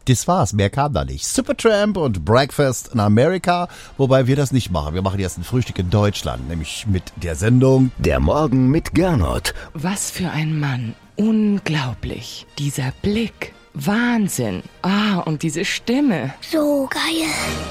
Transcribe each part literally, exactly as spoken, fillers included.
Das war's, mehr kam da nicht. Supertramp und Breakfast in America, wobei wir das nicht machen. Wir machen jetzt ein Frühstück in Deutschland, nämlich mit der Sendung Der Morgen mit Gernot. Was für ein Mann. Unglaublich. Dieser Blick. Wahnsinn. Ah, und diese Stimme. So geil.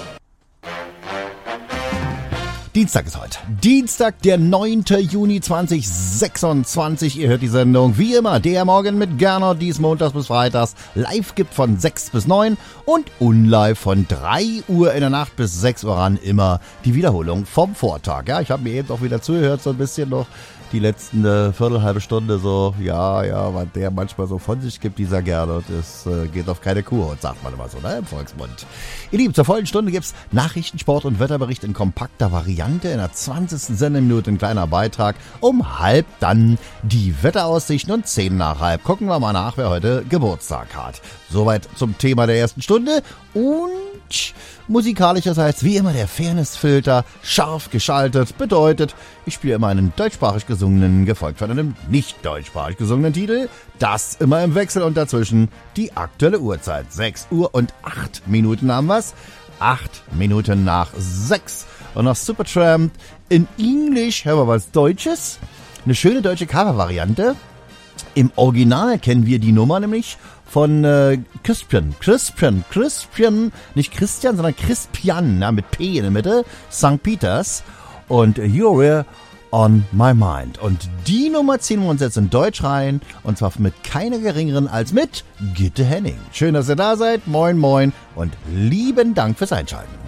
Dienstag ist heute. Dienstag, der neunten Juni zweitausendsechsundzwanzig. Ihr hört die Sendung wie immer, der Morgen mit Gernot, dies montags bis freitags. Live gibt von sechs bis neun und unlive von drei Uhr in der Nacht bis sechs Uhr ran. Immer die Wiederholung vom Vortag. Ja, ich habe mir eben auch wieder zugehört, so ein bisschen noch. Die letzten äh, Viertel, halbe Stunde so, ja, ja, was der manchmal so von sich gibt, dieser Gernot, das äh, geht auf keine Kurhaut, sagt man immer so, ne, im Volksmund. Ihr Lieben, zur vollen Stunde gibt's Nachrichten, Sport und Wetterbericht in kompakter Variante. In der zwanzigsten Sendeminute ein kleiner Beitrag. Um halb dann die Wetteraussichten und zehn nach halb. Gucken wir mal nach, wer heute Geburtstag hat. Soweit zum Thema der ersten Stunde. Und musikalischerseits wie immer der Fairnessfilter scharf geschaltet. Bedeutet, ich spiele immer einen deutschsprachig gesungenen, gefolgt von einem nicht deutschsprachig gesungenen Titel. Das immer im Wechsel und dazwischen die aktuelle Uhrzeit. sechs Uhr und acht Minuten haben wir's. acht Minuten nach sechs. Und noch Supertramp in Englisch hören wir was Deutsches. Eine schöne deutsche Cover-Variante. Im Original kennen wir die Nummer nämlich von äh, Crispian, Crispian, Crispian, nicht Christian, sondern Crispian, ja, mit P in der Mitte, Sankt Peters und You're on My Mind. Und die Nummer ziehen wir uns jetzt in Deutsch rein und zwar mit keiner geringeren als mit Gitte Henning. Schön, dass ihr da seid, moin moin und lieben Dank fürs Einschalten.